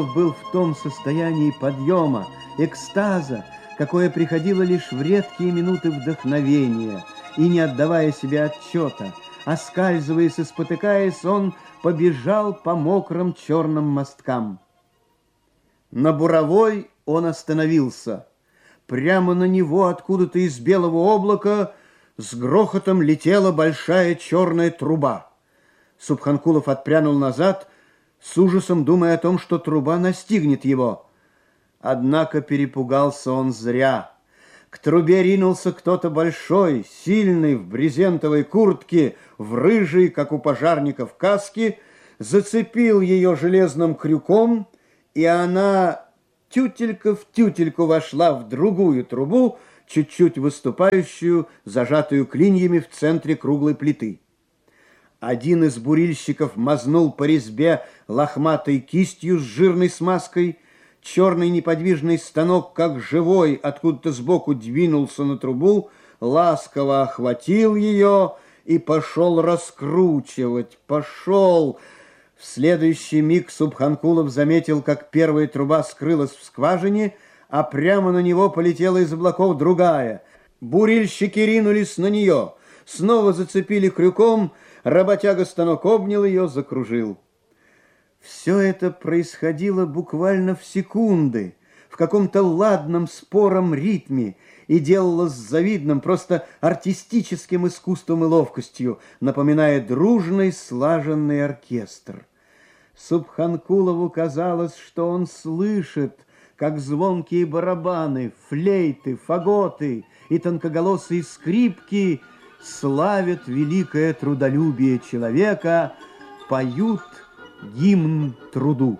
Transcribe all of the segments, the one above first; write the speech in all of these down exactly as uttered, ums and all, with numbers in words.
был в том состоянии подъема, экстаза, какое приходило лишь в редкие минуты вдохновения, и, не отдавая себе отчета, оскальзываясь и спотыкаясь, он побежал по мокрым черным мосткам. На Буровой он остановился. Прямо на него откуда-то из белого облака с грохотом летела большая черная труба. Субханкулов отпрянул назад, с ужасом думая о том, что труба настигнет его. Однако перепугался он зря. К трубе ринулся кто-то большой, сильный, в брезентовой куртке, в рыжей, как у пожарников, каске, зацепил ее железным крюком, и она тютелька в тютельку вошла в другую трубу, чуть-чуть выступающую, зажатую клиньями в центре круглой плиты. Один из бурильщиков мазнул по резьбе лохматой кистью с жирной смазкой. Черный неподвижный станок, как живой, откуда-то сбоку двинулся на трубу, ласково охватил ее и пошел раскручивать. Пошел. В следующий миг Субханкулов заметил, как первая труба скрылась в скважине, а прямо на него полетела из облаков другая. Бурильщики ринулись на нее, снова зацепили крюком, работяга-станок обнял ее, закружил. Все это происходило буквально в секунды, в каком-то ладном, спором ритме, и делалось завидным, просто артистическим искусством и ловкостью, напоминая дружный, слаженный оркестр. Субханкулову казалось, что он слышит, как звонкие барабаны, флейты, фаготы и тонкоголосые скрипки славят великое трудолюбие человека, поют гимн труду.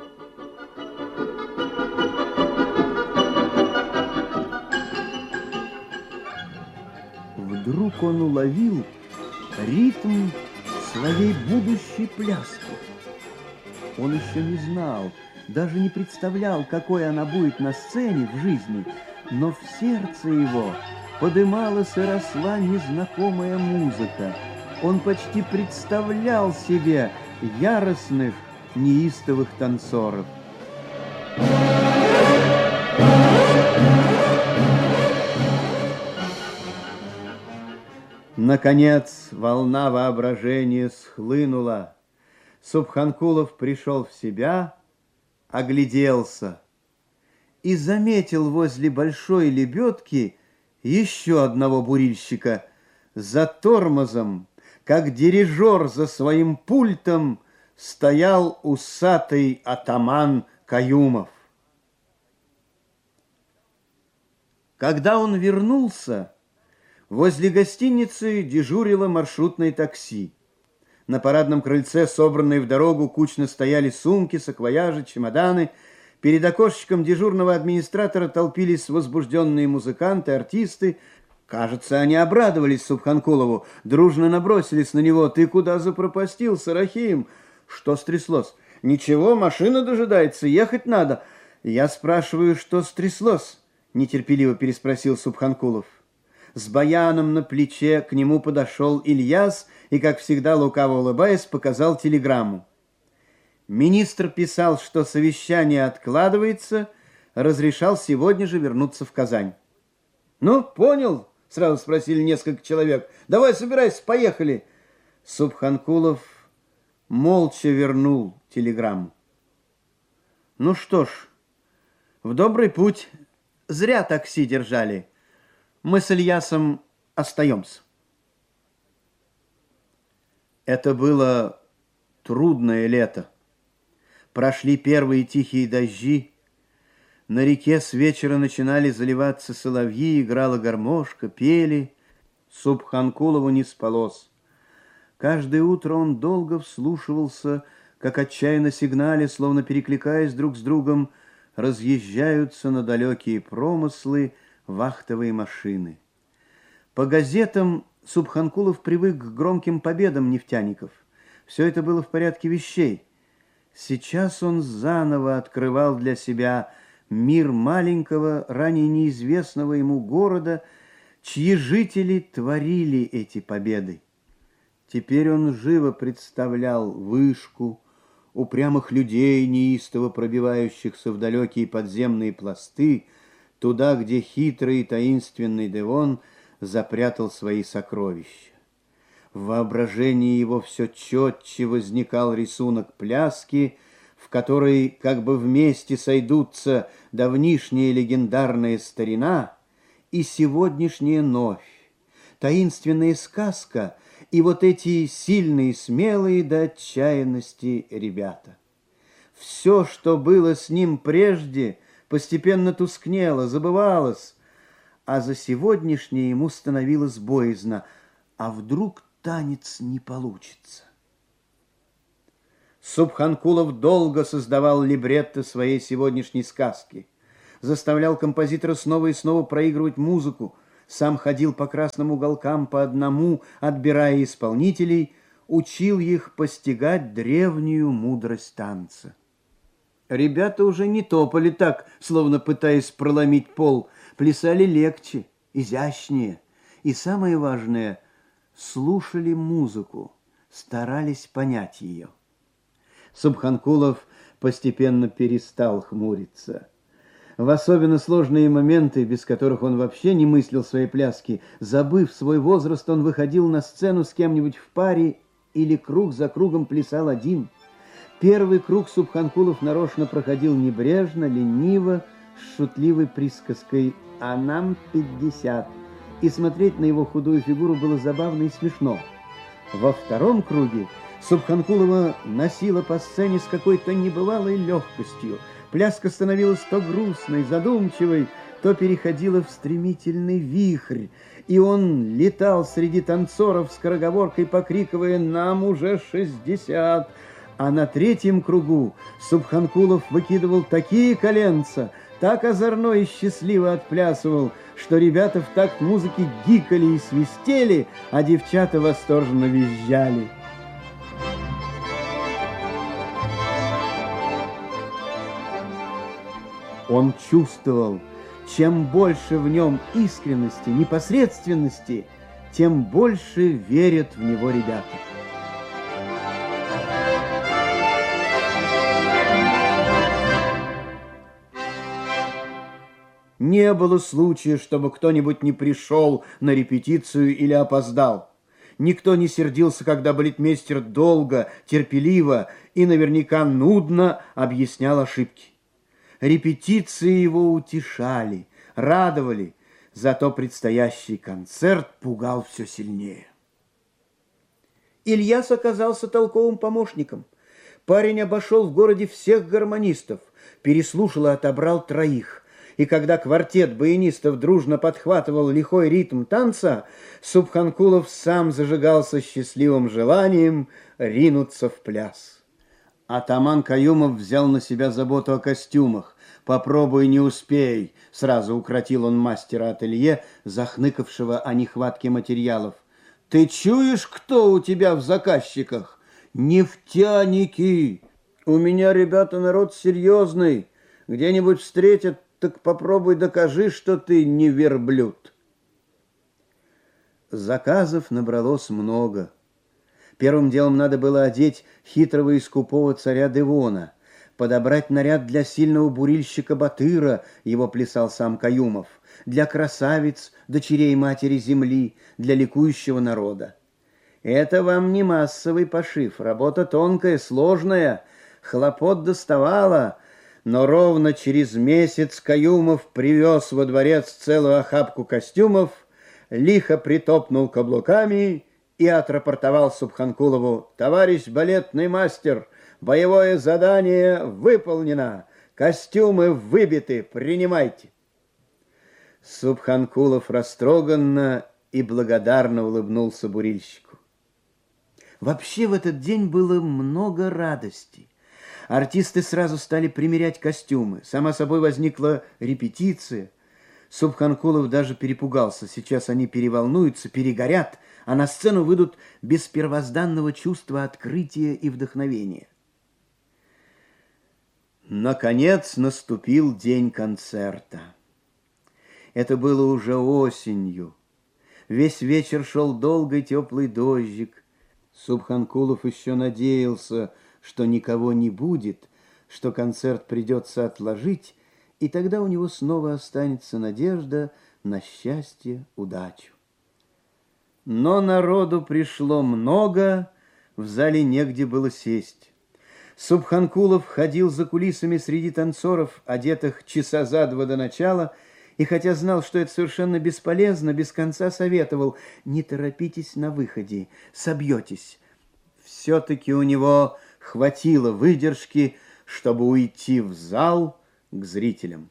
Вдруг он уловил ритм своей будущей пляски. Он еще не знал, даже не представлял, какой она будет на сцене в жизни, но в сердце его подымалась и росла незнакомая музыка. Он почти представлял себе яростных, неистовых танцоров. Наконец, волна воображения схлынула. Субханкулов пришел в себя, огляделся и заметил возле большой лебедки еще одного бурильщика. За тормозом, как дирижер за своим пультом, стоял усатый атаман Каюмов. Когда он вернулся, возле гостиницы дежурило маршрутное такси. На парадном крыльце, собранные в дорогу, кучно стояли сумки, саквояжи, чемоданы. Перед окошечком дежурного администратора толпились возбужденные музыканты, артисты. Кажется, они обрадовались Субханкулову, дружно набросились на него. «Ты куда запропастился, Рахим?» «Что стряслось?» «Ничего, машина дожидается, ехать надо». «Я спрашиваю, что стряслось?» Нетерпеливо переспросил Субханкулов. С баяном на плече к нему подошел Ильяс и, как всегда, лукаво улыбаясь, показал телеграмму. Министр писал, что совещание откладывается, разрешал сегодня же вернуться в Казань. «Ну, понял?» — сразу спросили несколько человек. «Давай, собирайся, поехали!» Субханкулов молча вернул телеграмму. «Ну что ж, в добрый путь. Зря такси держали. Мы с Ильясом остаемся». Это было трудное лето. Прошли первые тихие дожди. На реке с вечера начинали заливаться соловьи, играла гармошка, пели. Субханкулову не спалось. Каждое утро он долго вслушивался, как отчаянно сигнали, словно перекликаясь друг с другом, разъезжаются на далекие промыслы вахтовые машины. По газетам Субханкулов привык к громким победам нефтяников. Все это было в порядке вещей. Сейчас он заново открывал для себя мир маленького, ранее неизвестного ему города, чьи жители творили эти победы. Теперь он живо представлял вышку, упрямых людей, неистово пробивающихся в далекие подземные пласты, туда, где хитрый и таинственный Девон запрятал свои сокровища. В воображении его все четче возникал рисунок пляски, в которой как бы вместе сойдутся давнишняя легендарная старина и сегодняшняя новь, таинственная сказка и вот эти сильные, смелые до отчаянности ребята. Все, что было с ним прежде, постепенно тускнело, забывалось, а за сегодняшнее ему становилось боязно, а вдруг танец не получится. Субханкулов долго создавал либретто своей сегодняшней сказки, заставлял композитора снова и снова проигрывать музыку, сам ходил по красным уголкам по одному, отбирая исполнителей, учил их постигать древнюю мудрость танца. Ребята уже не топали так, словно пытаясь проломить пол, плясали легче, изящнее и, самое важное, слушали музыку, старались понять ее. Субханкулов постепенно перестал хмуриться. В особенно сложные моменты, без которых он вообще не мыслил своей пляски, забыв свой возраст, он выходил на сцену с кем-нибудь в паре или круг за кругом плясал один. Первый круг Субханкулов нарочно проходил небрежно, лениво, с шутливой присказкой «а нам пятьдесят», и смотреть на его худую фигуру было забавно и смешно. Во втором круге Субханкулова носила по сцене с какой-то небывалой легкостью. Пляска становилась то грустной, задумчивой, то переходила в стремительный вихрь, и он летал среди танцоров скороговоркой, покрикивая «нам уже шестьдесят». А на третьем кругу Субханкулов выкидывал такие коленца, так озорно и счастливо отплясывал, что ребята в такт музыки гикали и свистели, а девчата восторженно визжали. Он чувствовал, чем больше в нем искренности, непосредственности, тем больше верят в него ребята. Не было случая, чтобы кто-нибудь не пришел на репетицию или опоздал. Никто не сердился, когда балетмейстер долго, терпеливо и наверняка нудно объяснял ошибки. Репетиции его утешали, радовали, зато предстоящий концерт пугал все сильнее. Ильяс оказался толковым помощником. Парень обошел в городе всех гармонистов, переслушал и отобрал троих. И когда квартет баянистов дружно подхватывал лихой ритм танца, Субханкулов сам зажигался счастливым желанием ринуться в пляс. Атаман Каюмов взял на себя заботу о костюмах. «Попробуй, не успей», — сразу укротил он мастера ателье, захныкавшего о нехватке материалов. «Ты чуешь, кто у тебя в заказчиках? Нефтяники! У меня, ребята, народ серьезный. Где-нибудь встретят, так попробуй докажи, что ты не верблюд». Заказов набралось много. Первым делом надо было одеть хитрого и скупого царя Девона, подобрать наряд для сильного бурильщика Батыра, его плясал сам Каюмов, для красавиц, дочерей матери земли, для ликующего народа. Это вам не массовый пошив, работа тонкая, сложная, хлопот доставало, но ровно через месяц Каюмов привез во дворец целую охапку костюмов, лихо притопнул каблуками и отрапортовал Субханкулову: «Товарищ балетный мастер, боевое задание выполнено, костюмы выбиты, принимайте». Субханкулов растроганно и благодарно улыбнулся бурильщику. Вообще в этот день было много радости. Артисты сразу стали примерять костюмы. Сама собой возникла репетиция. Субханкулов даже перепугался. Сейчас они переволнуются, перегорят, а на сцену выйдут без первозданного чувства открытия и вдохновения. Наконец наступил день концерта. Это было уже осенью. Весь вечер шел долгий теплый дождик. Субханкулов еще надеялся что никого не будет, что концерт придется отложить, и тогда у него снова останется надежда на счастье, удачу. Но народу пришло много, в зале негде было сесть. Субханкулов ходил за кулисами среди танцоров, одетых часа за два до начала, и хотя знал, что это совершенно бесполезно, без конца советовал: не торопитесь на выходе, собьетесь. Все-таки у него хватило выдержки, чтобы уйти в зал к зрителям.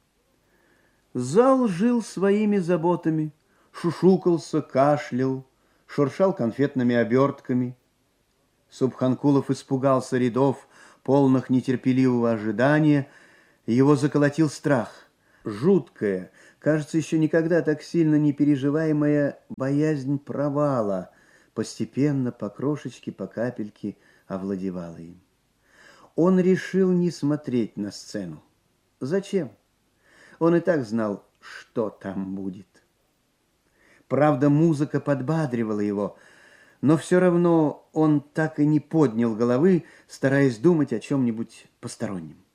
Зал жил своими заботами, шушукался, кашлял, шуршал конфетными обертками. Субханкулов испугался рядов, полных нетерпеливого ожидания, его заколотил страх. Жуткая, кажется, еще никогда так сильно не переживаемая боязнь провала постепенно, по крошечке, по капельке овладевала им. Он решил не смотреть на сцену. Зачем? Он и так знал, что там будет. Правда, музыка подбадривала его, но все равно он так и не поднял головы, стараясь думать о чем-нибудь постороннем.